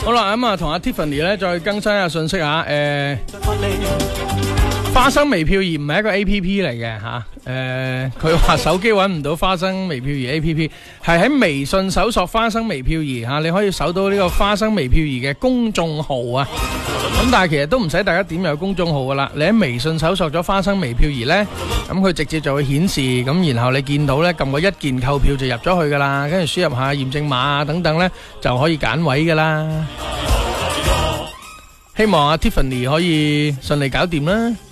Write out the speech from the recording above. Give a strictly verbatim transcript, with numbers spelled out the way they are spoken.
好啦，咁啊，同阿 Tiffany 咧再更新一下信息啊。誒，花生微票儀唔係一個 A P P 嚟嘅吓。誒，佢話手機揾唔到花生微票儀 A P P， 係喺微信搜索花生微票儀吓，你可以搜到呢個花生微票儀嘅公眾號啊。咁但係其實都唔使大家點入公眾號噶啦，你喺微信搜索咗花生微票儀呢，咁佢直接就會顯示，咁然後你見到呢，撳個一鍵購票就入咗去噶啦，跟住輸入下驗證碼啊等等呢，就可以揀位噶啦。希望阿 Tiffany 可以順利搞掂啦。